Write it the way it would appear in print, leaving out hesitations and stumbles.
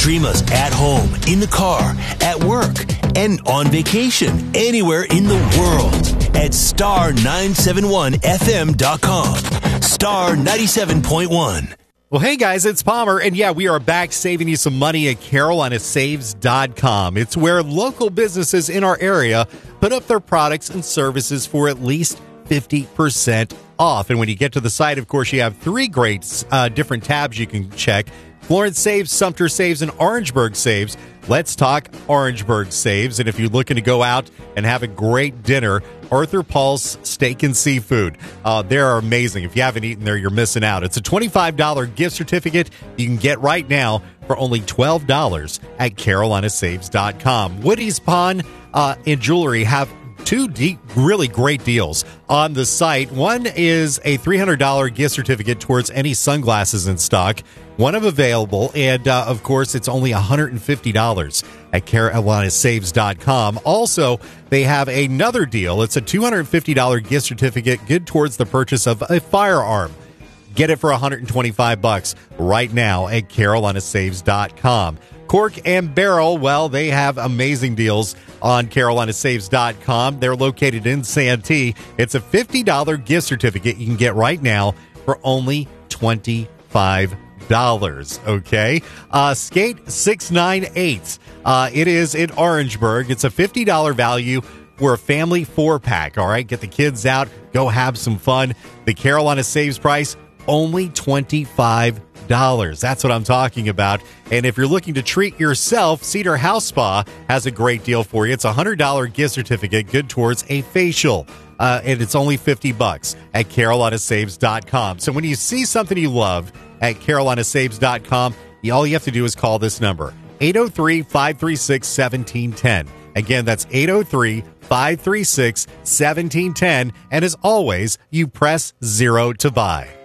Stream us at home, in the car, at work, and on vacation anywhere in the world at star971fm.com. Star 97.1. Well, hey guys, it's Palmer, and yeah, we are back saving you some money at CarolinaSaves.com. It's where local businesses in our area put up their products and services for at least 50% off. And when you get to the site, of course, you have three great different tabs you can check. Florence Saves, Sumter Saves, and Orangeburg Saves. Let's talk Orangeburg Saves. And if you're looking to go out and have a great dinner, Arthur Paul's Steak and Seafood. They're amazing. If you haven't eaten there, you're missing out. It's a $25 gift certificate you can get right now for only $12 at CarolinaSaves.com. Woody's Pawn and Jewelry have two really great deals on the site. One is a $300 gift certificate towards any sunglasses in stock. One of available, and of course, it's only $150 at CarolinaSaves.com. Also, they have another deal. It's a $250 gift certificate good towards the purchase of a firearm. Get it for $125 right now at CarolinaSaves.com. Cork and Barrel, well, they have amazing deals on CarolinaSaves.com. They're located in Santee. It's a $50 gift certificate you can get right now for only $25. Okay? Skate 698. It is in Orangeburg. It's a $50 value for a family 4-pack. All right? Get the kids out. Go have some fun. The Carolina Saves price, only $25. That's what I'm talking about. And if you're looking to treat yourself, Cedar House Spa has a great deal for you. It's a $100 gift certificate good towards a facial. And it's only $50 at CarolinaSaves.com. So when you see something you love at CarolinaSaves.com, all you have to do is call this number, 803-536-1710. Again, that's 803-536-1710. And as always, you press 0 to buy.